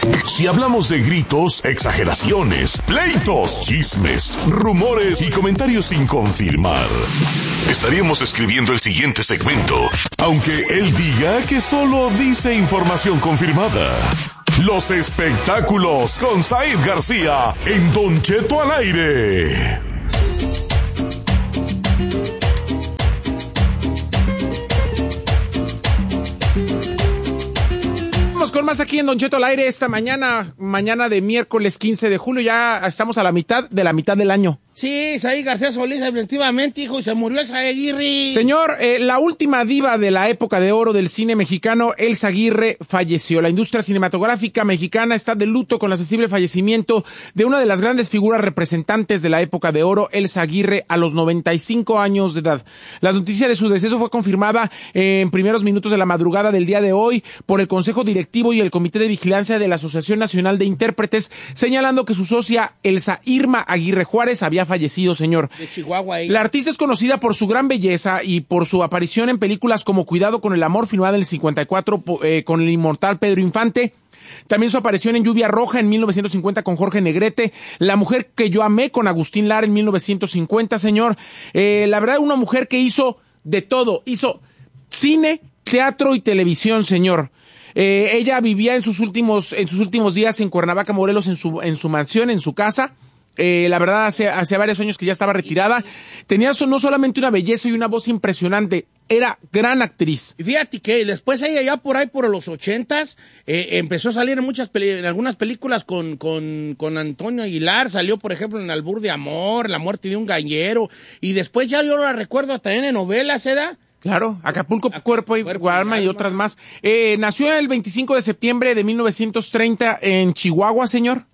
Si hablamos de gritos, exageraciones, pleitos, chismes, rumores y comentarios sin confirmar, estaríamos escribiendo el siguiente segmento, aunque él diga que solo dice información confirmada. Los espectáculos con Said García en Don Cheto al aire. Con más aquí en Don Cheto al aire esta mañana de miércoles 15 de julio, ya estamos a la mitad del año. Sí, Said García Solís, efectivamente, hijo, y se murió Elsa Aguirre. Señor, la última diva de la época de oro del cine mexicano, Elsa Aguirre, falleció. La industria cinematográfica mexicana está de luto con el sensible fallecimiento de una de las grandes figuras representantes de la época de oro, Elsa Aguirre, a los 95 años de edad. La noticia de su deceso fue confirmada en primeros minutos de la madrugada del día de hoy por el Consejo Directivo y el Comité de Vigilancia de la Asociación Nacional de Intérpretes, señalando que su socia Elsa Irma Aguirre Juárez había fallecido, señor. De Chihuahua. La artista es conocida por su gran belleza y por su aparición en películas como Cuidado con el amor, filmada en el 54 con el inmortal Pedro Infante. También su aparición en Lluvia Roja en 1950 con Jorge Negrete. La mujer que yo amé con Agustín Lara en 1950, señor. La verdad, una mujer que hizo de todo. Hizo cine, teatro y televisión, señor. Ella vivía en sus últimos días en Cuernavaca, Morelos, en su mansión, en su casa. La verdad, hace varios años que ya estaba retirada. Tenía no solamente una belleza y una voz impresionante, era gran actriz. Y fíjate que después ella ya por ahí por los 80s empezó a salir en algunas películas con Antonio Aguilar. Salió, por ejemplo, en Albur de Amor, La muerte de un gallero. Y después ya yo la recuerdo también en novelas, ¿verdad? Claro, Acapulco, Cuerpo y Alma y otras más. Nació el 25 de septiembre de 1930 en Chihuahua, señor.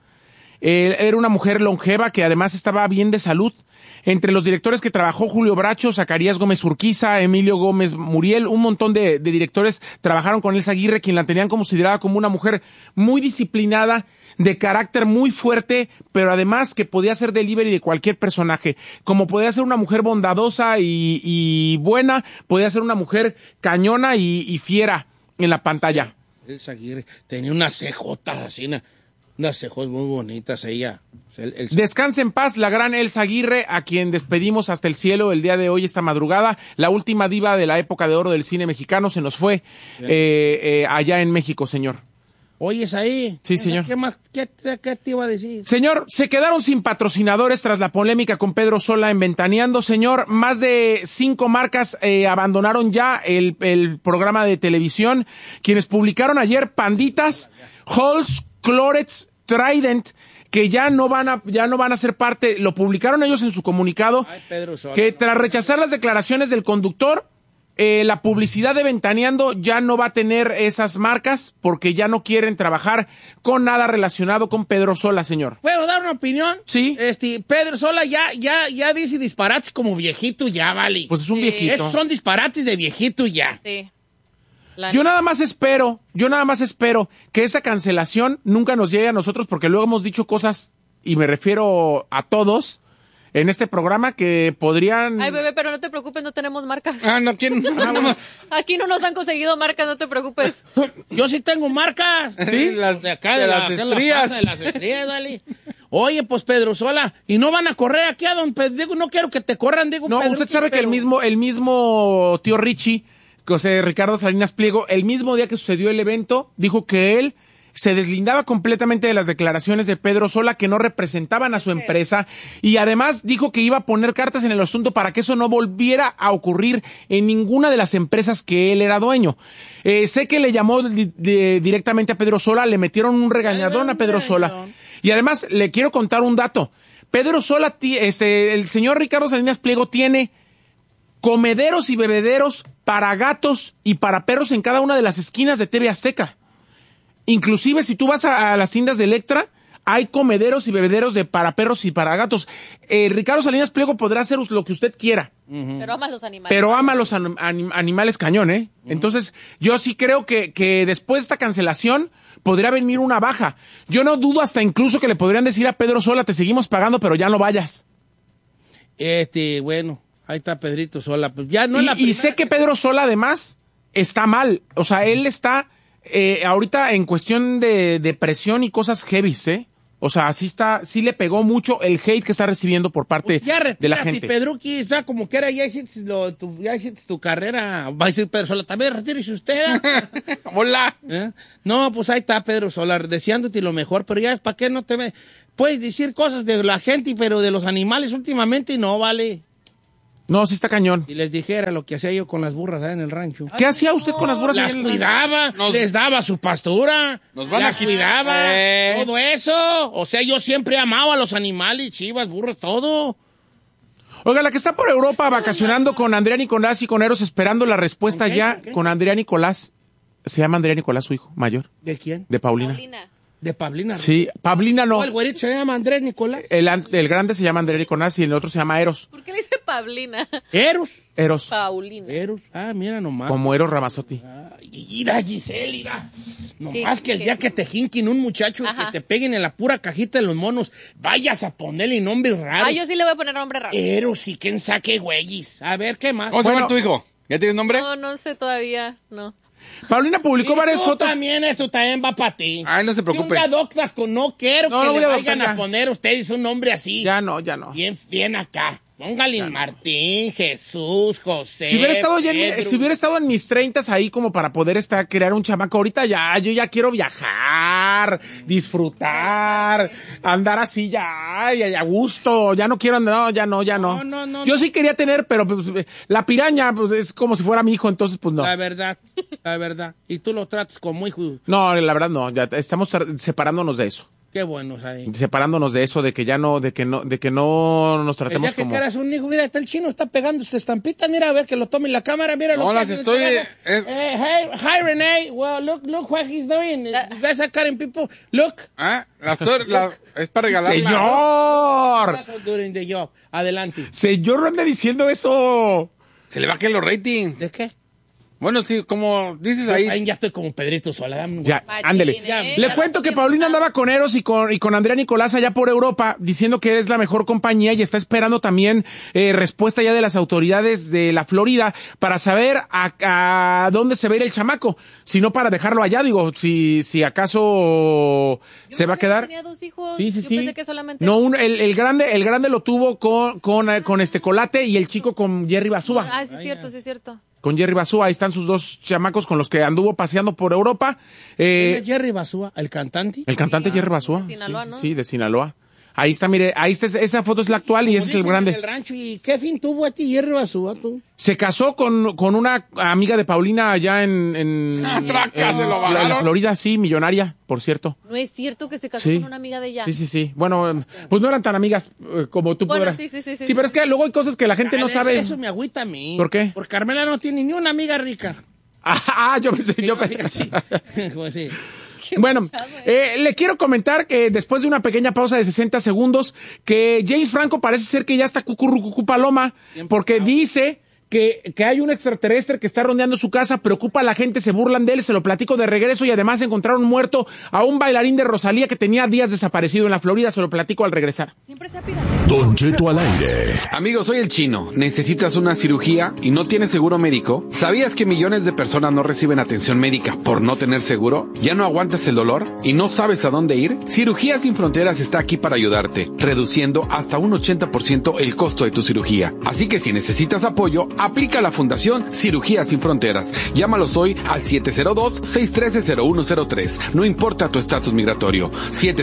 Era una mujer longeva que además estaba bien de salud. Entre los directores que trabajó, Julio Bracho, Zacarías Gómez Urquiza, Emilio Gómez Muriel, un montón de directores trabajaron con Elsa Aguirre, quien la tenían considerada como una mujer muy disciplinada, de carácter muy fuerte, pero además que podía hacer delivery de cualquier personaje. Como podía ser una mujer bondadosa y buena, podía ser una mujer cañona y fiera en la pantalla. Elsa Aguirre tenía unas cejotas así, unas cejas muy bonitas ella. Descanse en paz la gran Elsa Aguirre, a quien despedimos hasta el cielo el día de hoy, esta madrugada. La última diva de la época de oro del cine mexicano se nos fue allá en México, señor. ¿Oyes ahí? Sí, señor. ¿Qué te iba a decir? Señor, se quedaron sin patrocinadores tras la polémica con Pedro Sola en Ventaneando, señor. Más de 5 marcas abandonaron ya el programa de televisión, quienes publicaron ayer Panditas, Halls, Clorets, Trident, que ya no van a ser parte. Lo publicaron ellos en su comunicado. Ay, Pedro Sola, que tras rechazar las declaraciones del conductor, la publicidad de Ventaneando ya no va a tener esas marcas porque ya no quieren trabajar con nada relacionado con Pedro Sola, señor. ¿Puedo dar una opinión? Sí. Pedro Sola ya dice disparates como viejito ya, vale. Pues es un viejito. Esos son disparates de viejito ya. Sí. Yo nada más espero que esa cancelación nunca nos llegue a nosotros, porque luego hemos dicho cosas, y me refiero a todos, en este programa que podrían... Ay, bebé, pero no te preocupes, no tenemos marcas. No quieren... Aquí no nos han conseguido marcas, no te preocupes. Yo sí tengo marcas. ¿Sí? Las de acá, de las estrías. De las estrías, vale. Oye, pues Pedro Sola, ¿y no van a correr aquí a don Pedro? Digo, no quiero que te corran, digo. No, Pedro, usted sabe que el mismo tío Richie, José Ricardo Salinas Pliego, el mismo día que sucedió el evento, dijo que él se deslindaba completamente de las declaraciones de Pedro Sola, que no representaban a su empresa, y además dijo que iba a poner cartas en el asunto para que eso no volviera a ocurrir en ninguna de las empresas que él era dueño. Sé que le llamó directamente a Pedro Sola, le metieron un regañadón a Pedro Sola, y además le quiero contar un dato. Pedro Sola, el señor Ricardo Salinas Pliego tiene comederos y bebederos para gatos y para perros en cada una de las esquinas de TV Azteca. Inclusive si tú vas a las tiendas de Electra, hay comederos y bebederos para perros y para gatos. Ricardo Salinas Pliego podrá hacer lo que usted quiera. Pero ama a los animales. Pero ama a los animales cañón, ¿eh? Entonces, yo sí creo que después de esta cancelación podría venir una baja. Yo no dudo hasta incluso que le podrían decir a Pedro Sola, te seguimos pagando, pero ya no vayas. Bueno, ahí está Pedrito Sola. Pues ya no es la y sé que Pedro Sola, además, está mal. O sea, él está ahorita en cuestión de depresión y cosas heavies, O sea, sí le pegó mucho el hate que está recibiendo por parte de la gente. Pedruquis, vea como que era, ya hiciste tu carrera. Va a decir Pedro Sola, también retírese usted. Hola. No, pues ahí está Pedro Sola, deseándote lo mejor, pero ya es para qué no te ve. Puedes decir cosas de la gente, pero de los animales últimamente no vale. No, sí está cañón. Si les dijera lo que hacía yo con las burras allá en el rancho. ¿Qué hacía usted con las burras? Las cuidaba, les daba su pastura, las cuidaba, todo eso. O sea, yo siempre he amado a los animales, chivas, burros, todo. Oiga, la que está por Europa vacacionando con Andrea Nicolás y con Eros esperando la respuesta ¿Con qué? ya ¿Con qué? con Andrea Nicolás. Se llama Andrea Nicolás, su hijo mayor. ¿De quién? De Paulina. De Pablina. Sí, Pablina no. El güerito se llama Andrés Nicolás. El grande se llama Andrea Nicolás y el otro se llama Eros. ¿Por qué le dice Pablina? Eros. Paulina. Eros. Ah, mira nomás. Como Eros Ramazzotti. Mira, Giselle, mira. Nomás ¿Qué- que el qué? día que te jinquen un muchacho, Ajá. que te peguen en la pura cajita de los monos, vayas a ponerle nombres raros. Yo sí le voy a poner nombre raro. Eros y quién saque güeyes. A ver, ¿qué más? ¿Cómo se llama tu hijo? ¿Ya tienes nombre? No sé todavía, no. Paulina publicó varias fotos. Esto también va para ti. Ay, no se preocupe. Si un adoptas con no quiero No, que no le voy a vayan adoptar a ya. poner ustedes un nombre así. Ya no. Bien acá. Póngale Martín, Jesús, José. Si hubiera estado en mis 30 ahí como para poder crear un chamaco, ahorita yo ya quiero viajar, disfrutar, andar así ya a gusto, ya no quiero andar, ya no. No, Yo sí quería tener, pero pues, la piraña pues es como si fuera mi hijo, entonces pues no. La verdad. Y tú lo tratas como hijo. No, la verdad no, ya estamos separándonos de eso. Qué bueno, ¿sabes? Separándonos de eso, de que no nos El tratemos día que como... quieras un hijo, mira, está el chino, está pegando sus estampitas, mira, a ver que lo tome en la cámara, mira lo No, que las hace en el estoy- trabajo. Hi, Renee, well, look what he's doing. You guys are cutting people. Look. Es para regalarla. ¡Señor! That's all doing the job. Adelante. Señor, no ande diciendo eso. Se le bajen los ratings. ¿De qué? Bueno, sí, como dices ahí. Ya estoy como Pedrito Sola. Dame un Ya, Machín, ándele. Le ya cuento no que te Paulina importa. andaba con Eros y con Andrea Nicolás allá por Europa, diciendo que es la mejor compañía y está esperando también respuesta ya de las autoridades de la Florida para saber a dónde se va a ir el chamaco. Si no, para dejarlo allá, digo, si acaso se va a quedar. Tenía 2 hijos. Sí. Yo pensé que solamente... No, el grande lo tuvo con Colate y el chico con Jerry Basúa. Sí es cierto. Con Jerry Basúa, ahí están sus 2 chamacos con los que anduvo paseando por Europa. ¿Quién es Jerry Basúa, el cantante? El cantante Jerry Basúa. de Sinaloa, sí, ¿no? Sí, de Sinaloa. Ahí está, mire, esa foto es la actual y ese es el Dicen grande. en el rancho. ¿Y qué fin tuvo a ti Jerry Basúa, tú? Se casó con una amiga de Paulina allá en Traca, se lo en bajaron. Florida, sí, millonaria, por cierto. No es cierto que se casó Sí. con una amiga de ella. Sí. Bueno, pues no eran tan amigas como tú Bueno, podrás. sí. Sí, pero es que luego hay cosas que la gente no sabe. Eso me agüita a mí. ¿Por qué? Porque Carmela no tiene ni una amiga rica. Yo pensé. Sí. Pues sí. Bueno, le quiero comentar que después de una pequeña pausa de 60 segundos, que James Franco parece ser que ya está cucurrucucú paloma, porque dice que hay un extraterrestre que está rondeando su casa, preocupa a la gente, se burlan de él, se lo platico de regreso y además encontraron muerto a un bailarín de Rosalía que tenía días desaparecido en la Florida, se lo platico al regresar. Siempre se ha pirado. Don Cheto al aire. Amigo, soy el Chino. ¿Necesitas una cirugía y no tienes seguro médico? ¿Sabías que millones de personas no reciben atención médica por no tener seguro? ¿Ya no aguantas el dolor y no sabes a dónde ir? Cirugías Sin Fronteras está aquí para ayudarte, reduciendo hasta un 80% el costo de tu cirugía. Así que si necesitas apoyo, aplica la Fundación Cirugías Sin Fronteras. Llámalos hoy al 702-613-0103. No importa tu estatus migratorio.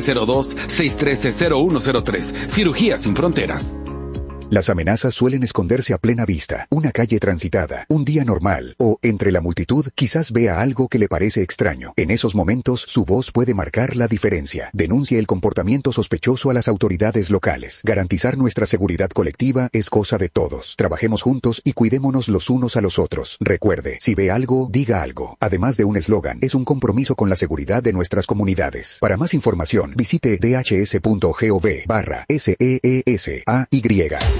702-613-0103. Cirugías Sin Fronteras. Las amenazas suelen esconderse a plena vista, una calle transitada, un día normal, o, entre la multitud, quizás vea algo que le parece extraño. En esos momentos, su voz puede marcar la diferencia. Denuncie el comportamiento sospechoso a las autoridades locales. Garantizar nuestra seguridad colectiva es cosa de todos. Trabajemos juntos y cuidémonos los unos a los otros. Recuerde, si ve algo, diga algo. Además de un eslogan, es un compromiso con la seguridad de nuestras comunidades. Para más información, visite dhs.gov/SEESAY.